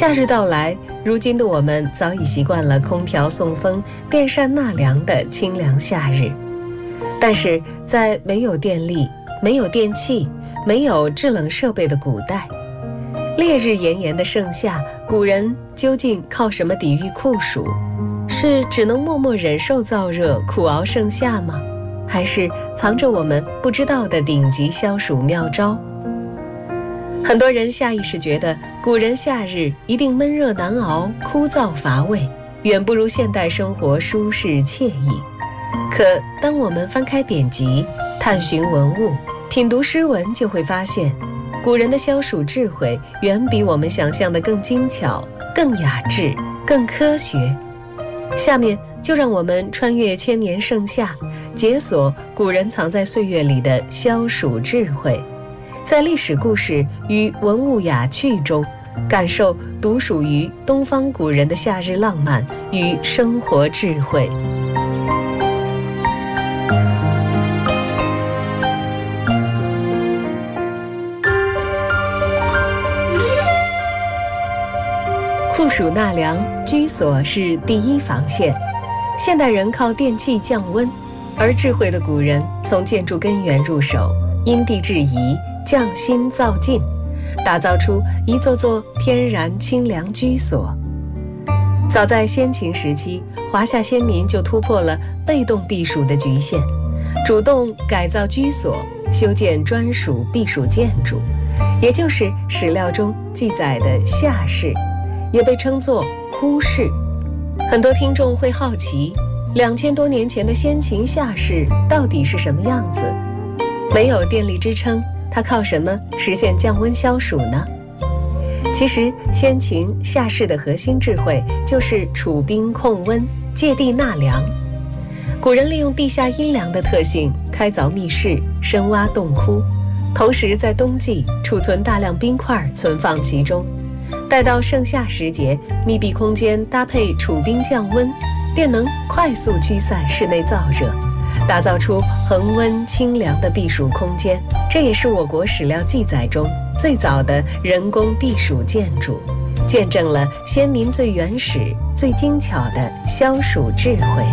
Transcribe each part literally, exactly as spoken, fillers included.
夏日到来，如今的我们早已习惯了空调送风、电扇纳凉的清凉夏日。但是在没有电力、没有电器、没有制冷设备的古代，烈日炎炎的盛夏，古人究竟靠什么抵御酷暑？是只能默默忍受燥热、苦熬盛夏吗？还是藏着我们不知道的顶级消暑妙招？很多人下意识觉得古人夏日一定闷热难熬、枯燥乏味，远不如现代生活舒适惬意。可当我们翻开典籍，探寻文物，品读诗文，就会发现古人的消暑智慧远比我们想象的更精巧、更雅致、更科学。下面就让我们穿越千年盛夏，解锁古人藏在岁月里的消暑智慧，在历史故事与文物雅趣中，感受独属于东方古人的夏日浪漫与生活智慧。酷暑纳凉，居所是第一防线。现代人靠电器降温，而智慧的古人从建筑根源入手，因地制宜，匠心造境，打造出一座座天然清凉居所。早在先秦时期，华夏先民就突破了被动避暑的局限，主动改造居所，修建专属避暑建筑，也就是史料中记载的夏室，也被称作枯室。很多听众会好奇，两千多年前的先秦夏室到底是什么样子？没有电力支撑，它靠什么实现降温消暑呢？其实先秦夏室的核心智慧就是储冰控温、借地纳凉。古人利用地下阴凉的特性，开凿密室、深挖洞窟，同时在冬季储存大量冰块存放其中，待到盛夏时节，密闭空间搭配储冰降温，便能快速驱散室内燥热，打造出恒温清凉的避暑空间。这也是我国史料记载中最早的人工避暑建筑，见证了先民最原始、最精巧的消暑智慧。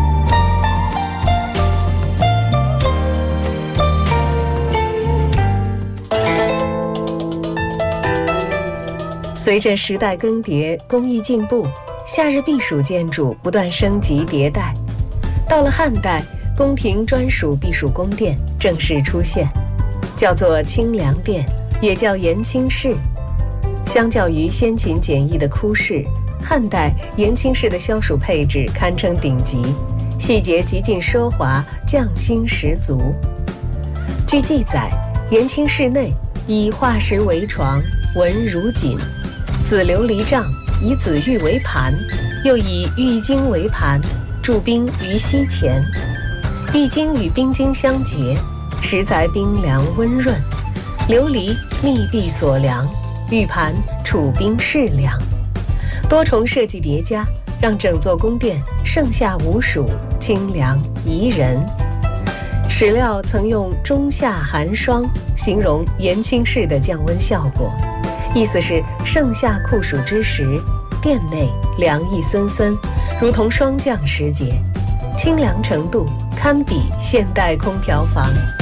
随着时代更迭，工艺进步，夏日避暑建筑不断升级迭代。到了汉代，宫廷专属避暑宫殿正式出现，叫做清凉殿，也叫延清室。相较于先秦简易的枯室，汉代延清室的消暑配置堪称顶级，细节极尽奢华，匠心十足。据记载，延清室内以化石为床，纹如锦，紫琉璃帐，以紫玉为盘，又以玉晶为盘，注冰于膝前。玉晶与冰晶相结，食材冰凉温润，琉璃密闭锁凉，玉盘储冰适凉。多重设计叠加，让整座宫殿盛夏无暑，清凉宜人。史料曾用仲夏寒霜形容延清室的降温效果，意思是盛夏酷暑之时，殿内凉意森森，如同霜降时节，清凉程度堪比现代空调房。